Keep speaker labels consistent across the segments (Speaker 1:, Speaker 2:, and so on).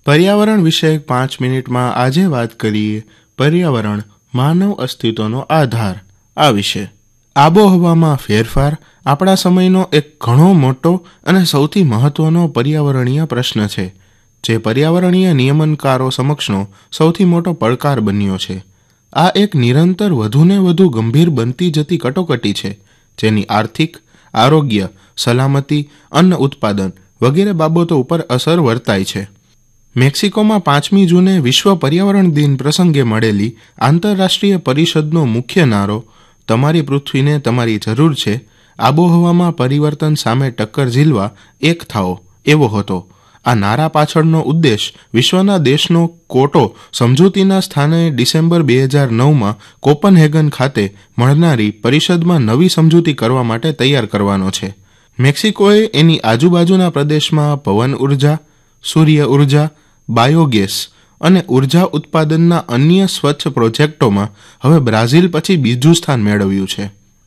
Speaker 1: પર્યાવરણ વિષયક 5 મિનિટમાં આજે વાત કરીએ પર્યાવરણ માનવ અસ્તિત્વનો આધાર આ વિશે. આબોહવામાં ફેરફાર આપણા સમયનો એક ઘણો મોટો અને સૌથી મહત્વનો પર્યાવરણીય પ્રશ્ન છે, જે પર્યાવરણીય નિયમનકારો સમક્ષનો સૌથી મોટો પડકાર બન્યો છે. આ એક નિરંતર વધુને વધુ ગંભીર બનતી જતી કટોકટી છે, જેની આર્થિક, આરોગ્ય, સલામતી, અન્ન ઉત્પાદન વગેરે બાબતો ઉપર અસર વર્તાય છે. મેક્સિકોમાં 5મી જૂને વિશ્વ પર્યાવરણ દિન પ્રસંગે મળેલી આંતરરાષ્ટ્રીય પરિષદનો મુખ્ય નારો "તમારી પૃથ્વીને તમારી જરૂર છે, આબોહવામાં પરિવર્તન સામે ટક્કર ઝીલવા એક થાઓ" એવો હતો. આ નારા પાછળનો ઉદ્દેશ વિશ્વના દેશનો કોટો સમજૂતીના સ્થાને ડિસેમ્બર 2009માં કોપનહેગન ખાતે મળનારી પરિષદમાં નવી સમજૂતી કરવા માટે તૈયાર કરવાનો છે. મેક્સિકોએ એની આજુબાજુના પ્રદેશમાં પવન ઉર્જા, સૂર્ય ઉર્જા, બાયોગેસ અને ઉર્જા ઉત્પાદનના અન્ય સ્વચ્છ પ્રોજેક્ટોમાં હવે બ્રાઝિલ પછી બીજું સ્થાન મેળવ્યું છે.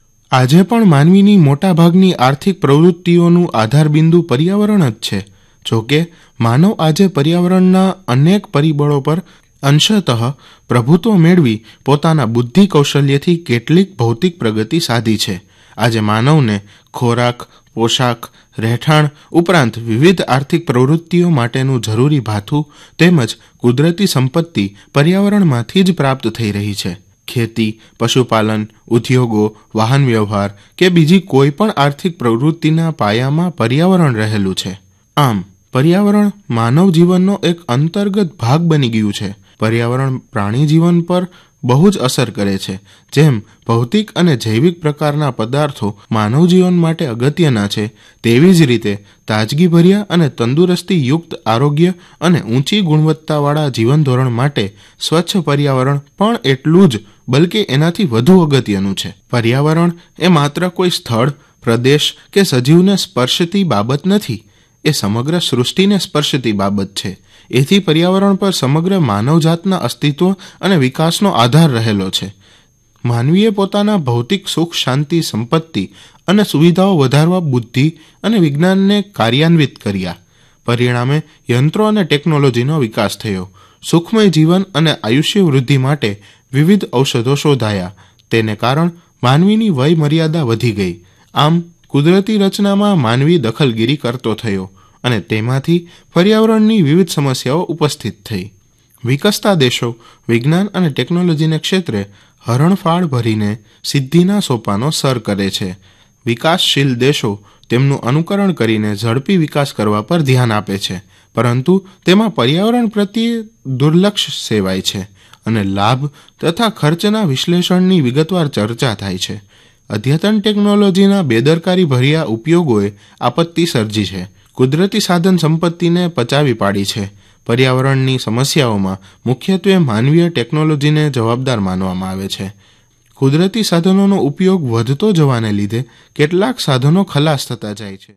Speaker 1: આજે પણ માનવીની મોટાભાગની આર્થિક પ્રવૃત્તિઓનું આધારબિંદુ પર્યાવરણ જ છે. જોકે માનવ આજે પર્યાવરણના અનેક પરિબળો પર અંશતઃ પ્રભુત્વ મેળવી પોતાના બુદ્ધિ કૌશલ્યથી કેટલીક ભૌતિક પ્રગતિ સાધી છે. આજે માનવને ખોરાક, પોશાક, રહેઠાણ ઉપરાંત વિવિધ આર્થિક પ્રવૃત્તિઓ માટેનું જરૂરી ભાથું તેમજ કુદરતી સંપત્તિ પર્યાવરણમાંથી જ પ્રાપ્ત થઈ રહી છે. ખેતી, પશુપાલન, ઉદ્યોગો, વાહન વ્યવહાર કે બીજી કોઈ પણ આર્થિક પ્રવૃત્તિના પાયામાં પર્યાવરણ રહેલું છે. આમ પર્યાવરણ માનવ જીવનનો એક અંતર્ગત ભાગ બની ગયું છે. પર્યાવરણ પ્રાણી જીવન પર બહુ જ અસર કરે છે. જેમ ભૌતિક અને જૈવિક પ્રકારના પદાર્થો માનવ જીવન માટે અગત્યના છે, તેવી જ રીતે તાજગીભર્યા અને તંદુરસ્તી યુક્ત આરોગ્ય અને ઊંચી ગુણવત્તાવાળા જીવન ધોરણ માટે સ્વચ્છ પર્યાવરણ પણ એટલું જ, બલકે એનાથી વધુ અગત્યનું છે. પર્યાવરણ એ માત્ર કોઈ સ્થળ, પ્રદેશ કે સજીવને સ્પર્શતી બાબત નથી, એ સમગ્ર સૃષ્ટિને સ્પર્શતી બાબત છે. એથી પર્યાવરણ પર સમગ્ર માનવજાતના અસ્તિત્વ અને વિકાસનો આધાર રહેલો છે. માનવીએ પોતાના ભૌતિક સુખ, શાંતિ, સંપત્તિ અને સુવિધાઓ વધારવા બુદ્ધિ અને વિજ્ઞાનને કાર્યાન્વિત કર્યા. પરિણામે યંત્રો અને ટેકનોલોજીનો વિકાસ થયો. સુખમય જીવન અને આયુષ્ય વૃદ્ધિ માટે વિવિધ ઔષધો શોધાયા. તેને કારણ માનવીની વય મર્યાદા વધી ગઈ. આમ કુદરતી રચનામાં માનવી દખલગીરી કરતો થયો અને તેમાંથી પર્યાવરણની વિવિધ સમસ્યાઓ ઉપસ્થિત થઈ. વિકસતા દેશો વિજ્ઞાન અને ટેકનોલોજીને ક્ષેત્રે હરણફાળ ભરીને સિદ્ધિના સોપાનો સર કરે છે. વિકાસશીલ દેશો તેમનું અનુકરણ કરીને ઝડપી વિકાસ કરવા પર ધ્યાન આપે છે, પરંતુ તેમાં પર્યાવરણ પ્રત્યે દુર્લક્ષ સેવાય છે અને લાભ તથા ખર્ચના વિશ્લેષણની વિગતવાર ચર્ચા થાય છે. અદ્યતન ટેકનોલોજીના બેદરકારી ભર્યા ઉપયોગોએ આપત્તિ સર્જી છે. કુદરતી સાધન સંપત્તિને પચાવી પાડી છે. પર્યાવરણની સમસ્યાઓમાં મુખ્યત્વે માનવીય ટેકનોલોજીને જવાબદાર માનવામાં આવે છે. કુદરતી સાધનોનો ઉપયોગ વધતો જવાને લીધે કેટલાક સાધનો ખલાસ થતા જાય છે.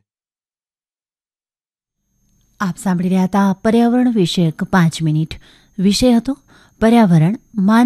Speaker 2: આપ સાંભળી રહ્યા હતા પર્યાવરણ વિષયક 5 મિનિટ. વિષય હતો પર્યાવરણ માનવ